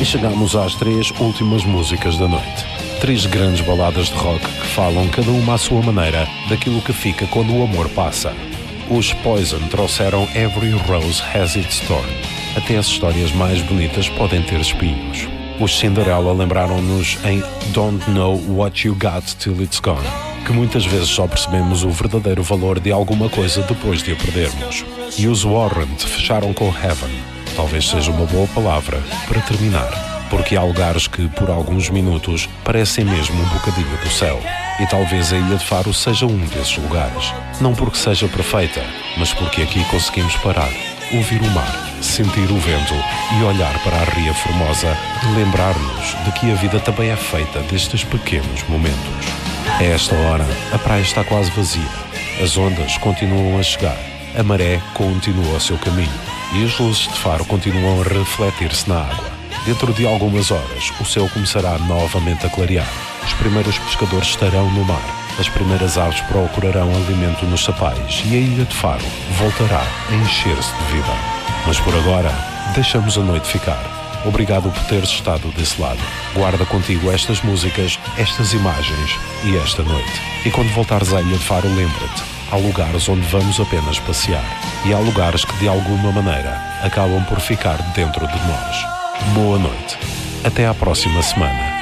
E chegamos às 3 últimas músicas da noite. 3 grandes baladas de rock que falam, cada uma à sua maneira, daquilo que fica quando o amor passa. Os Poison trouxeram Every Rose Has Its Thorn. Até as histórias mais bonitas podem ter espinhos. Os Cinderella lembraram-nos em Don't Know What You Got Till It's Gone, que muitas vezes só percebemos o verdadeiro valor de alguma coisa depois de a perdermos. E os Warrant fecharam com Heaven. Talvez seja uma boa palavra para terminar, porque há lugares que, por alguns minutos, parecem mesmo um bocadinho do céu. E talvez a Ilha de Faro seja um desses lugares. Não porque seja perfeita, mas porque aqui conseguimos parar, ouvir o mar, sentir o vento e olhar para a Ria Formosa e lembrar-nos de que a vida também é feita destes pequenos momentos. A esta hora, a praia está quase vazia. As ondas continuam a chegar. A maré continua o seu caminho. E as luzes de Faro continuam a refletir-se na água. Dentro de algumas horas, o céu começará novamente a clarear. Os primeiros pescadores estarão no mar. As primeiras aves procurarão alimento nos sapais e a Ilha de Faro voltará a encher-se de vida. Mas por agora, deixamos a noite ficar. Obrigado por teres estado desse lado. Guarda contigo estas músicas, estas imagens e esta noite. E quando voltares à Ilha de Faro, lembra-te. Há lugares onde vamos apenas passear e há lugares que de alguma maneira acabam por ficar dentro de nós. Boa noite. Até à próxima semana.